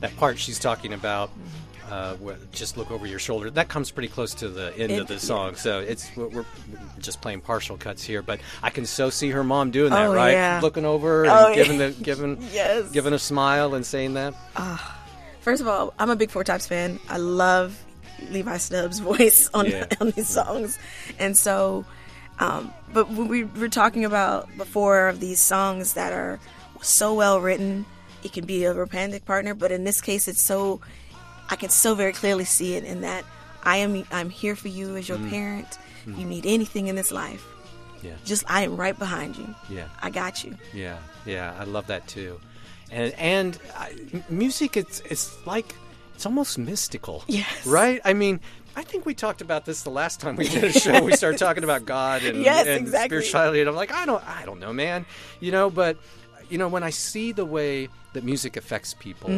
that part she's talking about, just look over your shoulder, that comes pretty close to the end of the song. So we're just playing partial cuts here, but I can so see her mom doing that, right? Yeah. Looking over and giving a smile and saying that. First of all, I'm a big Four Tops fan. I love Levi Stubbs' voice on these songs. And so, but we were talking about before of these songs that are so well written, it can be a romantic partner, but in this case, I can so very clearly see it in that I'm here for you as your parent. You need anything in this life. Yeah. I am right behind you. Yeah. I got you. Yeah. Yeah. I love that too. And music, it's almost mystical. Yes. Right? I mean, I think we talked about this the last time we did a show. We started talking about God and spirituality, and I'm like, I don't know, man. But when I see the way that music affects people,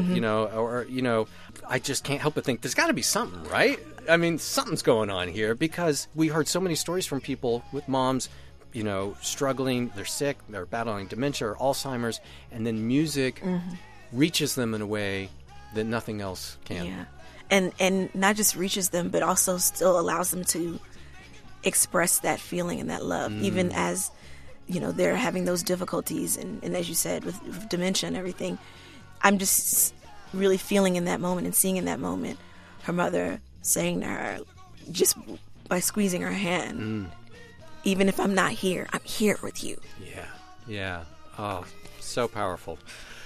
I just can't help but think there's got to be something, right? I mean, something's going on here, because we heard so many stories from people with moms, struggling, they're sick, they're battling dementia or Alzheimer's, and then music reaches them in a way that nothing else can. Yeah. And not just reaches them, but also still allows them to express that feeling and that love, even as they're having those difficulties, and as you said, with dementia and everything. I'm just really feeling in that moment and seeing in that moment her mother saying to her, just by squeezing her hand, even if I'm not here, I'm here with you. Yeah. Oh, so powerful.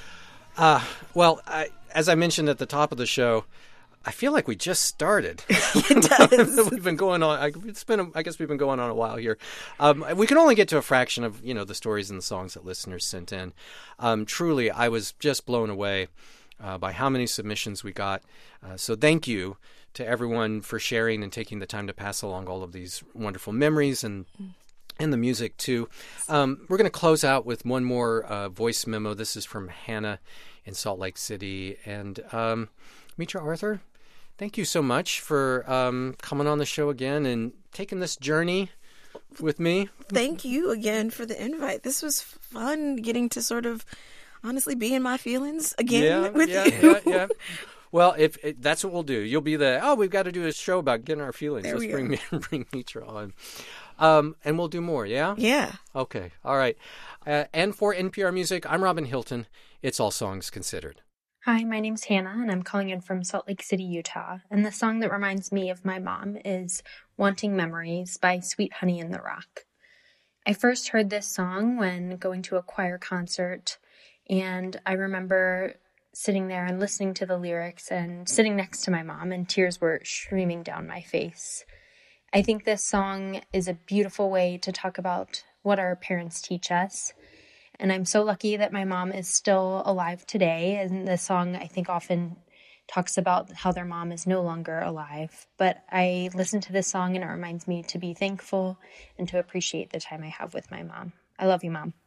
As I mentioned at the top of the show, I feel like we just started. It does. We've been going on. I guess we've been going on a while here. We can only get to a fraction of the stories and the songs that listeners sent in. Truly, I was just blown away by how many submissions we got. So thank you to everyone for sharing and taking the time to pass along all of these wonderful memories and the music too. We're going to close out with one more voice memo. This is from Hannah in Salt Lake City, and Mitra Arthur, thank you so much for coming on the show again and taking this journey with me. Thank you again for the invite. This was fun, getting to sort of honestly be in my feelings again with you. Yeah. Well, if that's what we'll do. You'll be we've got to do a show about getting our feelings. Let's bring Mitra on. And we'll do more, yeah? Yeah. Okay, all right. And for NPR Music, I'm Robin Hilton. It's All Songs Considered. Hi, my name's Hannah, and I'm calling in from Salt Lake City, Utah. And the song that reminds me of my mom is Wanting Memories by Sweet Honey in the Rock. I first heard this song when going to a choir concert, and I remember sitting there and listening to the lyrics and sitting next to my mom, and tears were streaming down my face. I think this song is a beautiful way to talk about what our parents teach us. And I'm so lucky that my mom is still alive today. And the song, I think, often talks about how their mom is no longer alive. But I listen to this song and it reminds me to be thankful and to appreciate the time I have with my mom. I love you, Mom.